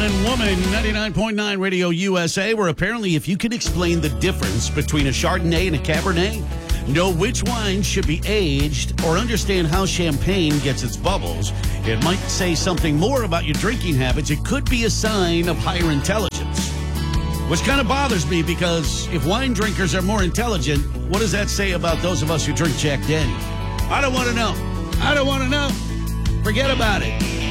and woman, 99.9 Radio USA, where apparently if you can explain the difference between a Chardonnay and a Cabernet, know which wine should be aged, or understand how champagne gets its bubbles, it might say something more about your drinking habits. It could be a sign of higher intelligence. Which kind of bothers me, because if wine drinkers are more intelligent, what does that say about those of us who drink Jack Daniels? I don't want to know. I don't want to know. Forget about it.